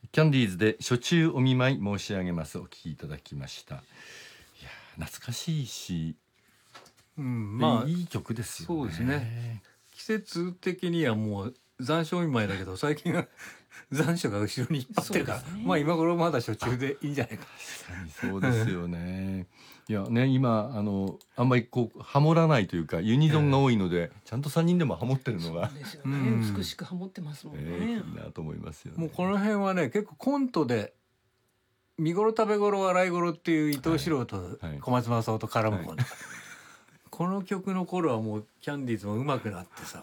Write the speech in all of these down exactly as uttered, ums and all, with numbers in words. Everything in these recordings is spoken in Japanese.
キャンディーズで初中お見舞い申し上げますお聴きいただきました。いや懐かしいし、 うん、まあいい曲ですよね。 そうですね。季節的にはもう残暑見舞いだけど最近は残暑が後ろに引っ張ってるから、ね、まあ今頃まだ初中でいいんじゃないか。 確かにそうですよね。いやね、今あのあんまりこうハモらないというかユニゾンが多いので、えー、ちゃんとさんにんでもハモってるのがそうですよね、うん、美しくハモってますもんね、えー、 いいなと思いますよね。 もうこの辺はね結構コントで見頃食べ頃笑い頃っていう伊藤四郎と小松政夫と絡むもん、はいはい、この曲の頃はもうキャンディーズも上手くなってさ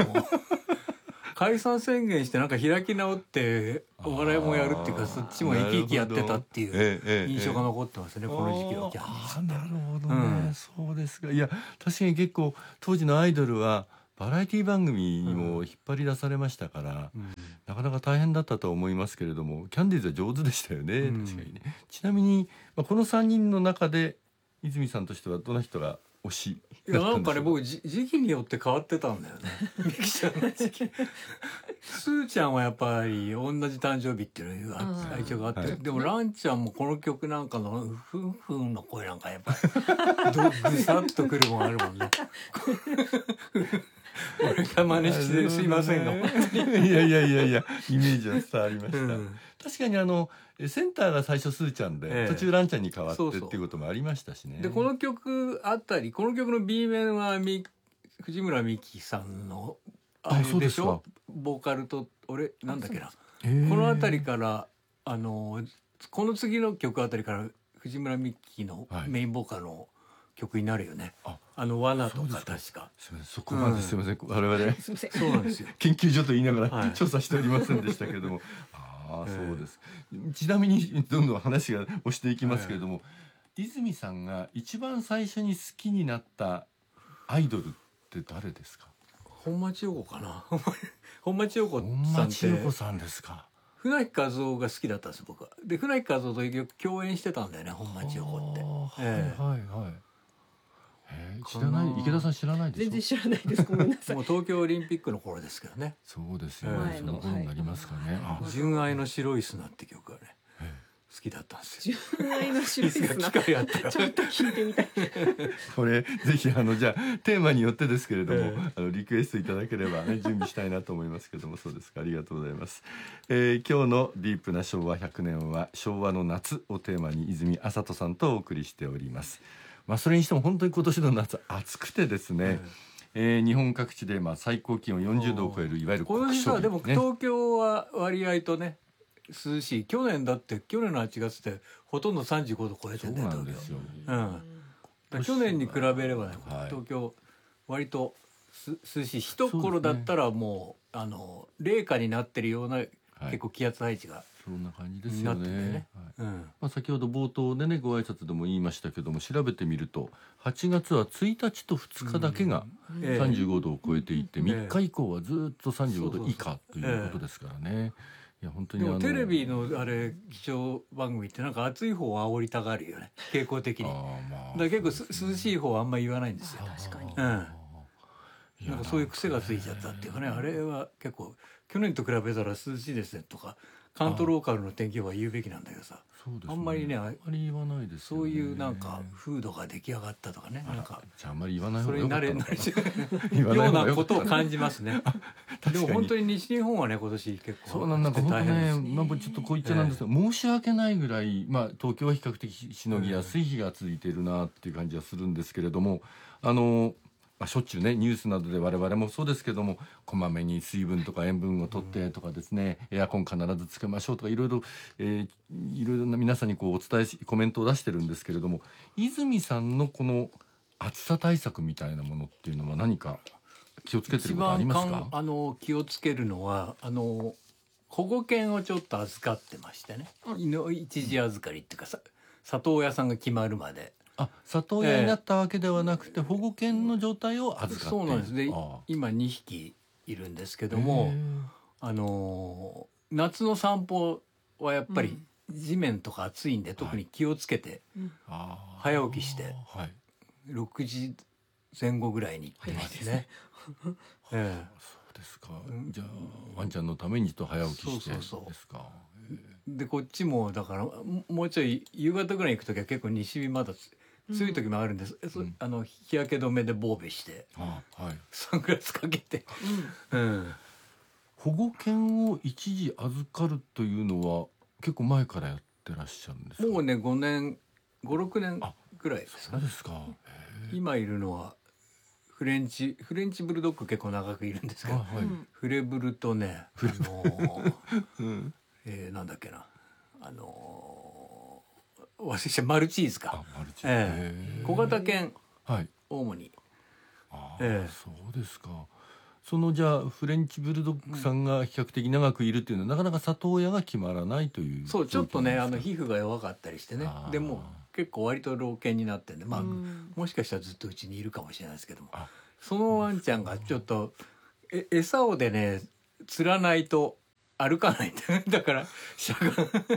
解散宣言してなんか開き直ってお笑いもやるっていうかそっちも生き生きやってたっていう印象が残ってますね、この時期はキャンディーズ。 あ、なるほどね、うん、そうですか。いや確かに結構当時のアイドルはバラエティ番組にも引っ張り出されましたから、うん、なかなか大変だったと思いますけれどもキャンディーズは上手でしたよね、うん、確かにね。ちなみに、まあ、このさんにんの中で泉さんとしてはどの人が推しいやなんかね僕時期によって変わってたんだよねミキちゃんの時期スーちゃんはやっぱり同じ誕生日っていう愛情があって、はい、でもランちゃんもこの曲なんかのふんふんの声なんかやっぱりぐさっとくるもんあるもんね俺が真似してすいませんが、ね、 いやいやいやいやイメージは伝わりました、うん、確かにあのセンターが最初スーちゃんで、ええ、途中ランちゃんに変わってっていうこともありましたしね。 でこの曲あたりこの曲の B 面はみ藤村美樹さんのあれでしょ、ボーカルと俺なんだっけな、このあたりからあのこの次の曲あたりから藤村美樹のメインボーカルの曲になるよね、はい、あの罠とか確か。 すみません、そこまですみません、うん、我々 すみませんそうなんですよ研究所と言いながら、はい、調査しておりませんでしたけれどもああそうです、えー、ちなみにどんどん話が押していきますけれども、えー、泉さんが一番最初に好きになったアイドルって誰ですか？ 本町陽子かな本町陽子さんって本町陽子さんですか。 船木和夫が好きだったんです僕は。で船木和夫とよく共演してたんだよね本町陽子って。 えー、はいはいはい。えー、知らない池田さん知らないでしょ？ 全然知らないです。ごめんなさい。 もう東京オリンピックの頃ですけどね。 そうですよね。その頃になりますかね。 はい、純愛の白い砂って曲がね、好きだったんですよ。 純愛の白い砂。 機会あったらちょっと聞いてみたい。 これぜひあのじゃあテーマによってですけれども、えー、あのリクエストいただければね準備したいなと思いますけども、そうですか、ありがとうございます。えー、今日のディープな昭和ひゃくねんは昭和の夏をテーマに泉麻人さんとお送りしております。まあ、それにしても本当に今年の夏暑くてですね、えー、日本各地でまあ最高気温よんじゅうどを超えるいわゆる酷暑日、ね、 このでも東京は割合とね涼しい。去年だって去年のはちがつってほとんどさんじゅうごど超えてるんだよ東京。ですよ、うん、だ去年に比べればね、はい、東京割と涼しい一頃だったらもう、ね、あの冷夏になってるような、はい、結構気圧配置がそんな感じですよね。 ね、 はい、うんまあ、先ほど冒頭でねご挨拶でも言いましたけども、調べてみるとはちがつはついたちとふつかだけがさんじゅうごどを超えていて、うんえー、みっか以降はずっとさんじゅうごど以下ということですからね。いや本当にでもテレビのあれ気象番組ってなんか暑い方を煽りたがるよね傾向的に。あ、まあ、だから結構涼しい方はあんまり言わないんですよ。確かに、うん、なんかそういう癖がついちゃったっていうかね、あれは結構去年と比べたら涼しいですねとか関東ローカルの天気予報は言うべきなんだけどさ、そうですね、あんまりね、あんまり言わないですよね。そういうなんか風土が出来上がったとかね、なんかじゃああんまり言わない方がよかったのかな、それになれないようなことを感じますねでも本当に西日本はね今年結構そうなんだか本当ね、まあ、ちょっとこう言っちゃなんですけど、えー、申し訳ないぐらい、まあ、東京は比較的しのぎやすい日が続いているなっていう感じはするんですけれども、あのまあ、しょっちゅうねニュースなどで我々もそうですけどもこまめに水分とか塩分をとってとかですね、うん、エアコン必ずつけましょうとかいろいろ、えー、いろいろな皆さんにこうお伝えしコメントを出してるんですけれども、泉さんのこの暑さ対策みたいなものっていうのは何か気をつけてることありますか？ 一番あの気をつけるのはあの保護犬をちょっと預かってましてね、うん、一時預かりっていうかさ里親さんが決まるまで。 あ、里親になったわけではなくて、えー、保護犬の状態を預かって。 そうなんですね。今にひきいるんですけども、あのー、夏の散歩はやっぱり地面とか暑いんで、うん、特に気をつけて、はい、早起きして、はい、ろくじぜん後ぐらいに行ってますね。 えー、そうですか。じゃあワンちゃんのためにと早起きしてですか。そうそうそう。 でこっちもだからももうちょい夕方ぐらい行く時は結構西日まだつ強い時もあるんです、そうんあの日焼け止めで防備してあはいサングラスかけて、うん、 保護犬を一時預かるというのは結構前からやってらっしゃるんですか？ もうねごねんごろくねんあぐらいですかね。 そうですか。 今いるのはフレンチフレンチブルドッグ結構長くいるんですけど、 あはい、 うんフレブルとね、あのーうん、 えーなんだっけな、あのー忘れちゃマルチーズあか、 マルチえへー小型犬はい主に。 あー、 ええそうですか。そのじゃあフレンチブルドッグさんが比較的長くいるっていうのは、なかなか里親が決まらないというそうちょっとねあ状況なんですか？ の皮膚が弱かったりしてねあーでも結構割と老犬になってんで、まあ、 うんもしかしたらずっとうちにいるかもしれないですけども、 あそのワンちゃんがちょっとえ餌をでね釣らないと歩かないんだよだからしゃが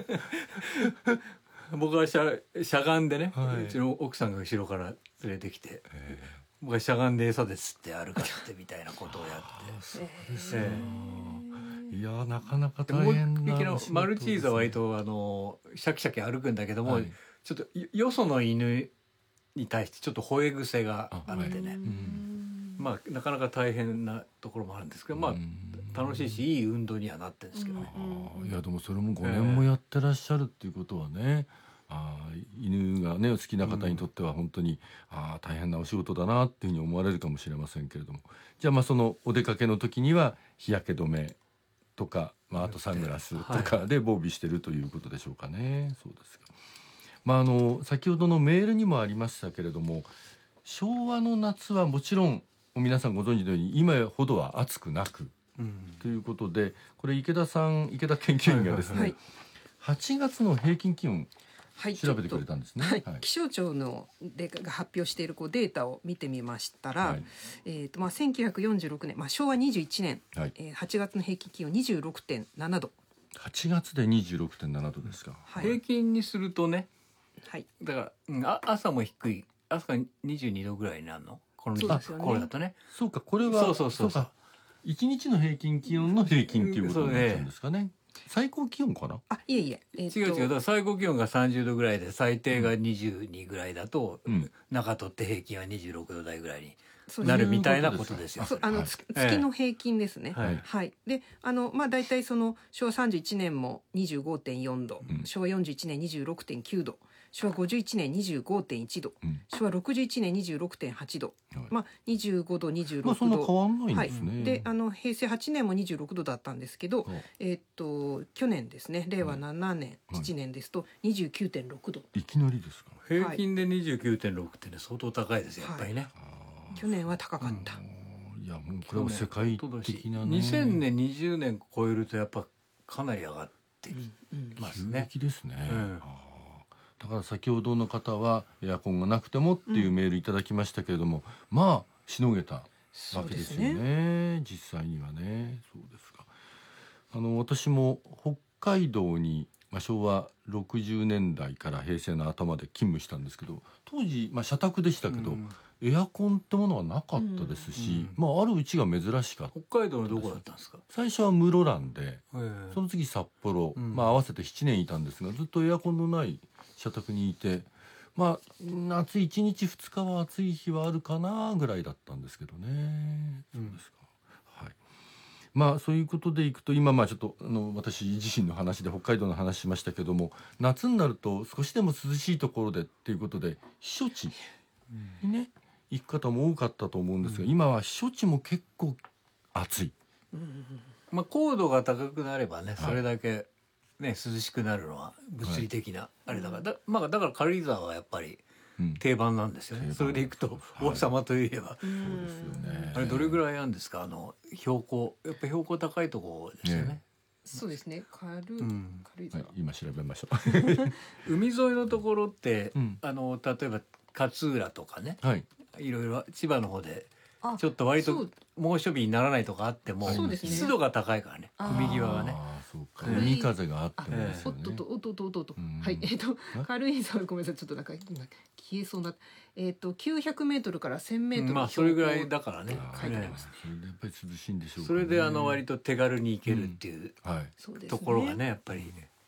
ん僕はしゃしゃがんでね、 はいうちの奥さんが後ろから連れてきてえ僕はしゃがんで餌で釣って歩かせてみたいなことをやってそうですえか。いやなかなかでもう大変な一匹のお仕事マルチーズは割ですとあのシャキシャキ歩くんだけども、 はいちょっとよよその犬に対してちょっと吠え癖がああってね、 うんまあなかなか大変なところもあるんですけど、まあうん楽しいしいい運動にはなってるんですけどね。 あーいやでもそれもごねんもやってらっしゃるっていうことはね、あー犬がねお好きな方にとっては本当に、あー大変なお仕事だなっていうふうに思われるかもしれませんけれども、じゃあまあそのお出かけの時には日焼け止めとか、まあ、あとサングラスとかで防備してるということでしょうかね。そうですか。まああの先ほどのメールにもありましたけれども、昭和の夏はもちろん皆さんご存知のように今ほどは暑くなくうんということで、これ池田さん池田研究員がですね、 はいはちがつの平均気温はい調べてくれたんですね。 はいはい気象庁のでが発表しているこうデータを見てみましたら、 はいえーとまあ、せんきゅうひゃくよんじゅうろくねん、まあ、しょうわにじゅういちねん、 はいえーはちがつの平均気温 にじゅうろくてんななど、 はちがつで にじゅうろくてんななどですか。 はい平均にするとねはい、 だから、うん、あ朝も低い朝にじゅうにどぐらいになるのこのそうですよねこれだとね。 そうか、これはそうそうそうそうかいちにちの平均気温の平均ということになっちゃうんですかね。最高気温かな。 あいえいえ、えーと違う違うだから最高気温がさんじゅうどぐらいで最低がにじゅうにぐらいだと、 うん中取って平均はにじゅうろくど台ぐらいにそうなるみたいなことですよ。 そうあのつええ月の平均ですね。 はいはい。で、あのまあ大体そのしょうわさんじゅういちねんも にじゅうごてんよんど、 うんしょうわよんじゅういちねん にじゅうろくてんきゅうど、しょうわごじゅういちねん にじゅうごてんいちど、 うんしょうわろくじゅういちねん にじゅうろくてんはちど、 はいまあにじゅうごど、にじゅうろくど。 まあそんな変わんないんはいですね。。 で、あの平成はちねんもにじゅうろくどだったんですけど、 そうえーっと去年ですね、令和ななねん、 はいしちねんですと にじゅうきゅうてんろくど。 いきなりですか。 平均で にじゅうきゅうてんろく ってね相当高いですよやっぱりね。 あ去年は高かった。 ーいやもうこれは世界的なね。 にせんねんにじゅうねん超えるとやっぱかなり上がってきうんますね。 急激ですね。 うんあーだから先ほどの方はエアコンがなくてもっていうメールいただきましたけれども、まあしのげたわけですよね。実際にはね。そうですか。あの私も北海道に、まあ、しょうわろくじゅうねんだいから平成の頭で勤務したんですけど、当時、まあ、社宅でしたけど、 うんエアコンってものはなかったですし、まあ、あるうちが珍しかった。 北海道のどこだったんですか。 最初は室蘭で、 ええその次札幌、 うんまあ合わせてななねんいたんですが、ずっとエアコンのない社宅にいて、まあ夏いちにちふつかは暑い日はあるかなぐらいだったんですけどね。そうですか。はい。まあそういうことでいくと、今まあちょっとあの私自身の話で北海道の話しましたけども、夏になると少しでも涼しいところでっていうことで避暑地にね行く方も多かったと思うんですが、今は避暑地も結構暑い。 まあ高度が高くなればねそれだけね涼しくなるのは物理的なあれだからだまあだから軽井沢はやっぱりうん定番なんですよね。 定番それでいくとはい王様といえばそうそうですよね。 あれどれぐらいあるんですかあの標高やっぱ標高高いところですよね。 ねそうですね。軽い、 うん軽井沢。 はい、今調べましょ海沿いのところって、 うんあの例えば勝浦とかねう。はい。 いろいろ千葉の方であちょっと割とそう猛暑日にならないとかあってもそうですね湿度が高いからねあー海際がね。 ああ、そうか。 うん海風があってあもですよね。 おっとっとおっとっとおっとっとうんはいえっとあ軽井沢ごめんなさいちょっとなんか今消えそうなえっときゅうひゃくメートルからせんメートルまあそれぐらいだからね。 あー書いてありますそれでやっぱり涼しいんでしょうかね。 それであの割と手軽に行けるっていうはい。 そうですねところがねやっぱりね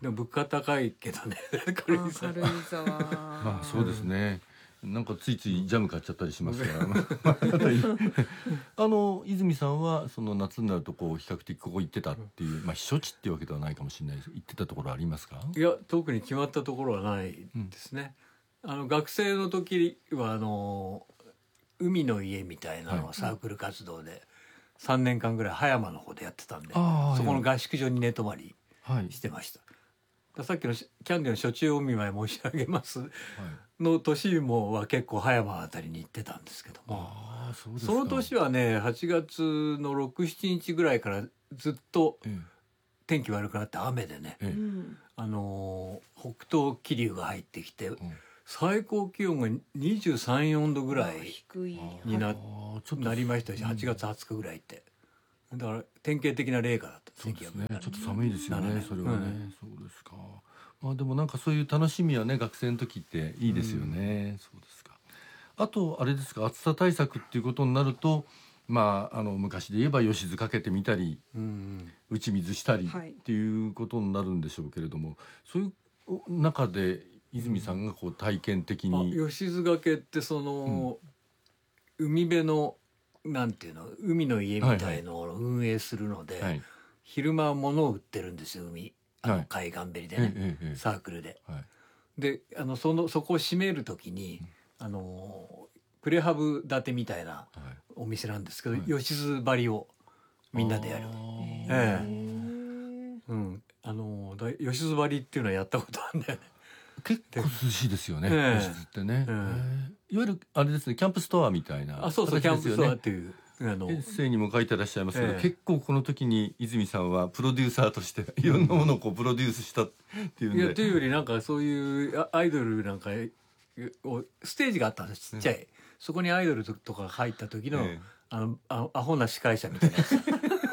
でも物価高いけどね軽井沢軽井沢まあそうですね、なんかついついジャム買っちゃったりしますからあの泉さんはその夏になるとこう比較的ここ行ってたっていう、まあ避暑地っていうわけではないかもしれないです。行ってたところありますか？ いや特に決まったところはないですね、うん、あの学生の時はあの海の家みたいなのはサークル活動でさんねんかんぐらい葉山の方でやってたんで、 あそこの合宿所に寝泊まりはいしてました、ださっきのキャンディの暑中お見舞い申し上げますはいの年もは結構葉山あたりに行ってたんですけども、 ああそうですか。 その年はねはちがつのろく、しちにちぐらいからずっとえ天気悪くなって雨でね、 えええうんあのー北東気流が入ってきて、 うん最高気温がにじゅうさん、よんどぐらい低いになあーちょっとなりましたし、 うんはちがつはつかぐらいってだから典型的な例下だったそうですね、 せんきゅうひゃくちょっと寒いですよね、 ななねんそれはね、 うんそうですか。まあでもなんかそういう楽しみはね学生の時っていいですよね、そうですか。あとあれですか、暑さ対策っていうことになると、まああの昔で言えば吉津かけてみたりうん打ち水したりはいっていうことになるんでしょうけれども、そういう中で泉さんがこう体験的あに、 吉津がけってその、海辺のなんていうの海の家みたいのを運営するので、 はい昼間は物を売ってるんですよ海あのはい海岸べりでえね、 えええサークルで。 はいであのそのそこを閉める時に、あのプレハブ建てみたいなはいお店なんですけど、 はい吉津張りをみんなでやる。 あーえええうん、あのだ吉津張りっていうのはやったことあるんだよね。 結構涼しいですよね、 ええ吉津ってね、 ええええいわゆるあれですね、キャンプストアみたいなあそうそうキャンプストアっね。 ていうあのエッセイにも書いてらっしゃいますけど、 ええ結構この時に泉さんはプロデューサーとしていろんなものをこうプロデュースしたっていうんで、 いやというよりなんかそういうあアイドルなんかをステージがあったんですちっちゃい、そこにアイドルとか入った時の、 ええあのあアホな司会者みたいなやつで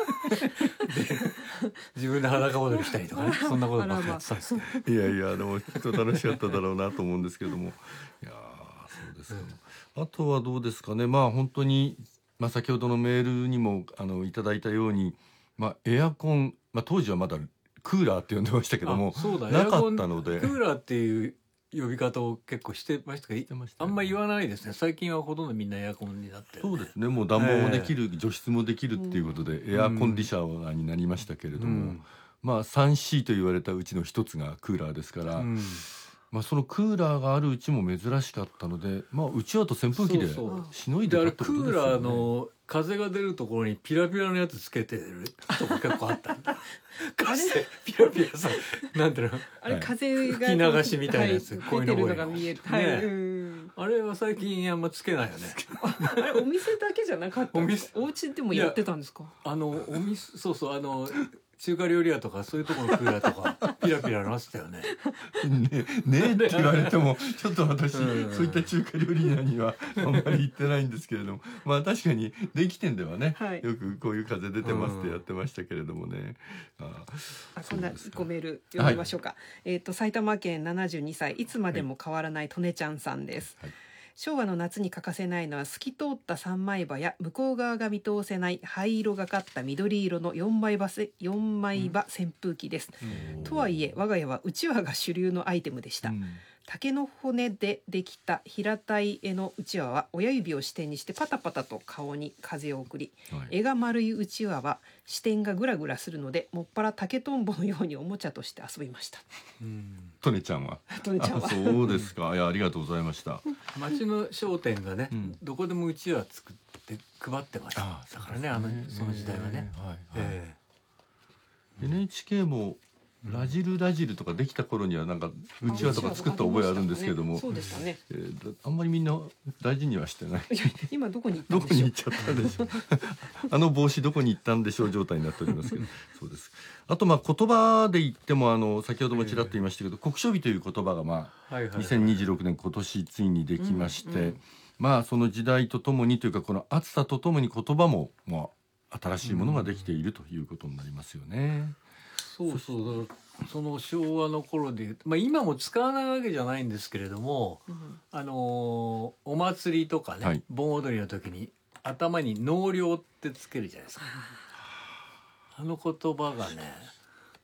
自分で裸踊りしたりとかねそんなことばっかりやってたんですけど、 いやいやでもきっと楽しかっただろうなと思うんですけれども、いやーそうですか、あとはどうですかね。まあ本当に、まあ、先ほどのメールにもあのいただいたように、まあ、エアコン、まあ、当時はまだクーラーって呼んでましたけどもあそうだなかったのでクーラーっていう呼び方を結構してましたけどしてましたよねあんまり言わないですね。最近はほとんどみんなエアコンになってる、ね、 そうですね、もう暖房もできる、除湿もできるっていうことで、エアコンディシャーになりましたけれども、 うんまあ スリーシー と言われたうちの一つがクーラーですから、 うんまあ、そのクーラーがあるうちも珍しかったので、まあ、うちわと扇風機でそうそうしのいであれでたってことですよね。 クーラーの風が出るところにピラピラのやつつけてるとこ結構あったんだかつてピラピラさなんていうのあれはい風が吹き流しみたいなやつはいこういうの出てるのが見える、はい、 ねうんあれは最近あんまつけないよねあれお店だけじゃなかったんですか？ おお家でもやってたんですか？ あのお店そうそうあの中華料理屋とかそういうところのクーラーとかピラピラなってたよねねねって言われてもちょっと私、 うんそういった中華料理屋にはあんまり行ってないんですけれども、まあ確かに電気店ではね、 はいよくこういう風出てますってやってましたけれどもね、ああこんなそうですかごメール読みましょうか、えっ、と埼玉県ななじゅうにさいいつまでも変わらないとねちゃんさんです、 はい昭和の夏に欠かせないのは透き通った三枚刃や向こう側が見通せない灰色がかった緑色の四枚刃せ四枚刃扇風機です、 うんとはいえ我が家はうちわが主流のアイテムでした、 うん竹の骨でできた平たい絵のうちわは親指を支点にしてパタパタと顔に風を送り、 はい絵が丸いうちわは支点がグラグラするのでもっぱら竹とんぼのようにおもちゃとして遊びました。 トネちゃんはとねちゃんはあそうですか、いやありがとうございました町の商店がね、 うんどこでもうちわ作って配ってましたあだからねあのその時代はね、 はいはいえエヌエイチケー もラジルラジルとかできた頃にはなんかうちわとか作った覚えあるんですけども、 そうでしたね。 えーだあんまりみんな大事にはしてないいや今どこに行ったどんでしょうこに行っちゃったんでしょうあの帽子どこに行ったんでしょう状態になっておりますけどそうです。あとまあ言葉で言ってもあの先ほどもちらっと言いましたけど、国書日という言葉がまあはいはいはいにせんにじゅうろくねん今年ついにできまして、 うんうんまあその時代とともにというかこの暑さとともに言葉もまあ新しいものができているということになりますよね。 そうそうだからその昭和の頃で言うと、まあ、今も使わないわけじゃないんですけれども、 うんあのーお祭りとかね、 はい盆踊りの時に頭に納涼ってつけるじゃないですか。あの言葉がね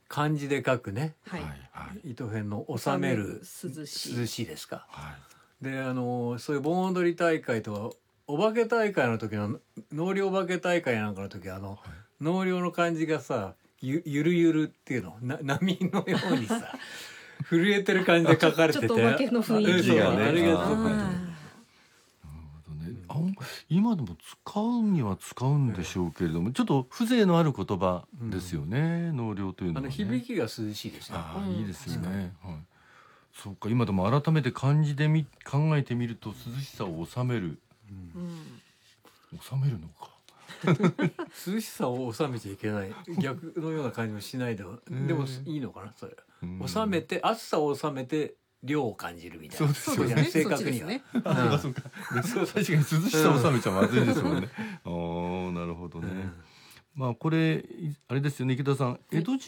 漢字で書くねはい、 はい糸辺の収める涼しい涼しいですか。 はいであのそういう盆踊り大会とかお化け大会の時の納涼お化け大会なんかの時あの、納涼の感じがさゆゆるゆるっていうのな波のようにさ震えてる感じで書かれててちょっとお化けの雰囲気そうがねあれがあーあね、あん今でも使うには使うんでしょうけれども、ちょっと風情のある言葉ですよね、納涼というのは、ね、 あの響きが涼しいですね。 ああ、 うんいいですよね、はい、そうか、今でも改めて漢字でみ考えてみると涼しさを収める、 ーうん収めるのか涼しさを収めちゃいけない逆のような感じもしないではでもいいのかなそれうん収めて暑さを収めて涼を感じるみたいなそうですよねじゃない正確には、 そっちですねあそうかそうか確かに涼しさを収めちゃまずいですもんね、ああなるほどね、 うんまあこれあれですよね池田さん、江戸時